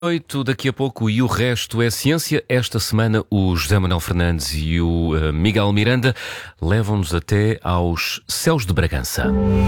8, daqui a pouco, e o resto é ciência. Esta semana o José Manuel Fernandes e o Miguel Miranda levam-nos até aos céus de Bragança.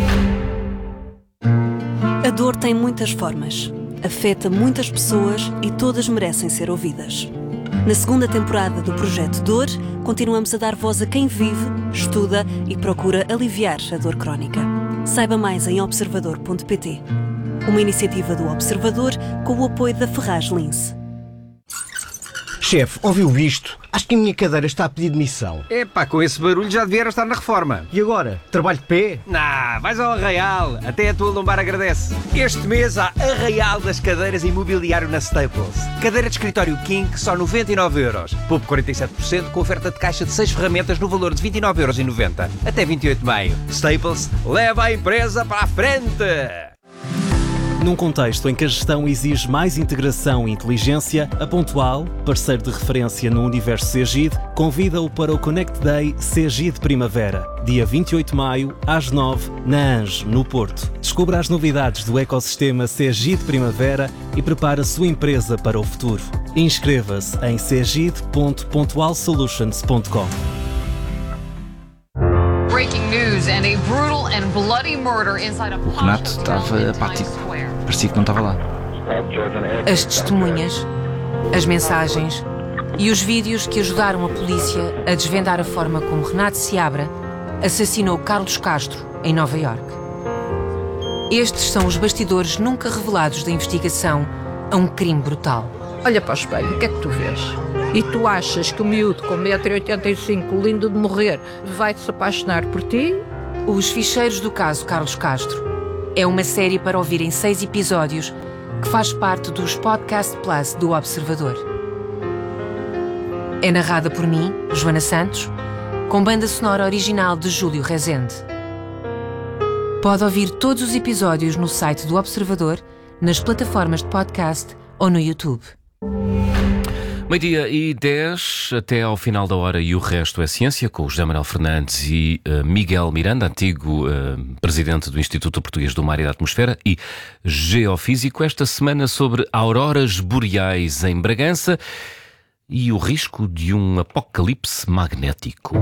A dor tem muitas formas, afeta muitas pessoas e todas merecem ser ouvidas. Na segunda temporada do Projeto Dor, continuamos a dar voz a quem vive, estuda e procura aliviar a dor crónica. Saiba mais em observador.pt. Uma iniciativa do Observador com o apoio da Ferraz Lince. Chefe, ouviu isto? Acho que a minha cadeira está a pedir demissão. Epá, com esse barulho já devia estar na reforma. E agora? Trabalho de pé? Vais ao Arraial, até a tua lombar agradece. Este mês há Arraial das cadeiras e mobiliário na Staples. Cadeira de escritório King, só 99€. Poupe 47% com oferta de caixa de 6 ferramentas no valor de 29,90€. Até 28 de maio. Staples, leva a empresa para a frente! Num contexto em que a gestão exige mais integração e inteligência, a Pontual, parceiro de referência no universo Cegid, convida-o para o Connect Day Cegid Primavera, dia 28 de maio, às 9, na ANGE, no Porto. Descubra as novidades do ecossistema Cegid Primavera e prepare a sua empresa para o futuro. Inscreva-se em cegid.pontualsolutions.com. Breaking news and a brutal and bloody murder inside a O Renato estava apático. Parecia que não estava lá. As testemunhas, as mensagens e os vídeos que ajudaram a polícia a desvendar a forma como Renato Seabra assassinou Carlos Castro em Nova Iorque. Estes são os bastidores nunca revelados da investigação a um crime brutal. Olha para o espelho, o que é que tu vês? E tu achas que o miúdo com 1,85 m, lindo de morrer, vai se apaixonar por ti? Os Ficheiros do Caso Carlos Castro é uma série para ouvir em 6 episódios que faz parte dos Podcast Plus do Observador. É narrada por mim, Joana Santos, com banda sonora original de Júlio Rezende. Pode ouvir todos os episódios no site do Observador, nas plataformas de podcast ou no YouTube. Meio-dia e 10, até ao final da hora, e o resto é ciência, com o José Manuel Fernandes e Miguel Miranda, antigo presidente do Instituto Português do Mar e da Atmosfera e geofísico, esta semana sobre auroras boreais em Bragança e o risco de um apocalipse magnético.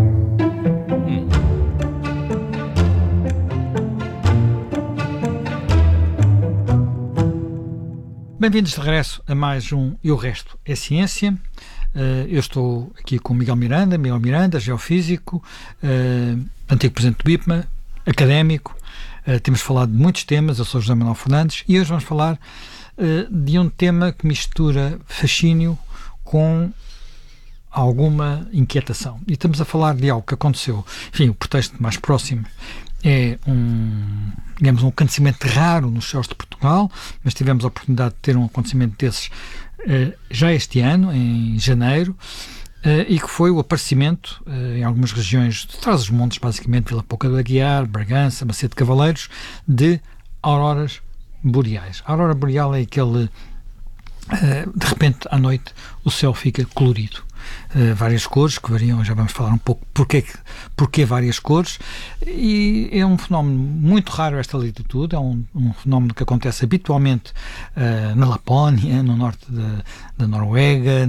Bem-vindos de regresso a mais um E o Resto é Ciência. Eu estou aqui com Miguel Miranda, geofísico, antigo presidente do IPMA, académico. Temos falado de muitos temas, eu sou José Manuel Fernandes e hoje vamos falar de um tema que mistura fascínio com alguma inquietação. E estamos a falar de algo que aconteceu, enfim, o pretexto mais próximo é um acontecimento raro nos céus de Portugal, mas tivemos a oportunidade de ter um acontecimento desses já este ano, em janeiro, e que foi o aparecimento em algumas regiões de Trás-os-Montes, basicamente Vila Pouca do Aguiar, Bragança, Macedo de Cavaleiros, de auroras boreais. A aurora boreal é aquele, de repente, à noite, o céu fica colorido. Várias cores que variam, já vamos falar um pouco porque várias cores, e é um fenómeno muito raro esta latitude, é um fenómeno que acontece habitualmente na Lapónia, no norte da Noruega,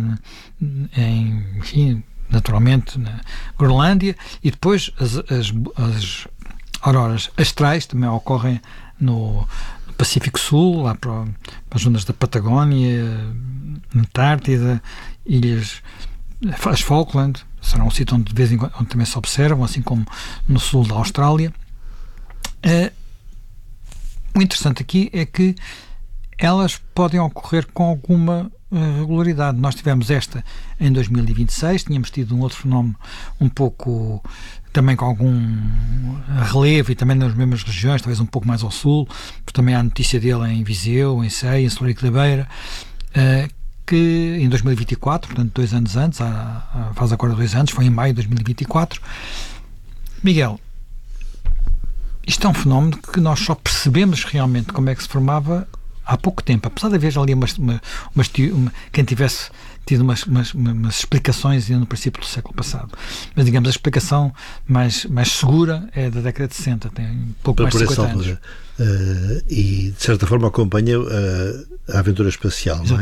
enfim, naturalmente na Groenlândia, e depois as auroras astrais também ocorrem no Pacífico Sul, lá para as zonas da Patagónia, Antártida, as Falkland, será um sítio onde de vez em quando onde também se observam, assim como no sul da Austrália. O interessante aqui é que elas podem ocorrer com alguma regularidade. Nós tivemos esta em 2026, tínhamos tido um outro fenómeno um pouco também com algum relevo e também nas mesmas regiões, talvez um pouco mais ao sul, porque também há notícia dele em Viseu, em Ceia, em Celurico da Beira, que em 2024, portanto 2 anos antes, faz agora 2 anos, foi em maio de 2024. Miguel, isto é um fenómeno que nós só percebemos realmente como é que se formava há pouco tempo, apesar de haver ali quem tivesse tido umas explicações ainda no princípio do século passado, mas digamos a explicação mais segura é da década de 60, tem pouco mais de 50 anos. E de certa forma acompanha a aventura espacial, não é?